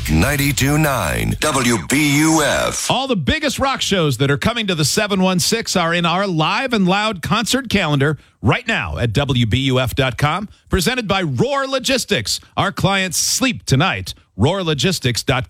92.9 WBUF. All the biggest rock shows that are coming to the 716 are in our live and loud concert calendar right now at WBUF.com. Presented by Roar Logistics. Our clients sleep tonight. RoarLogistics.com.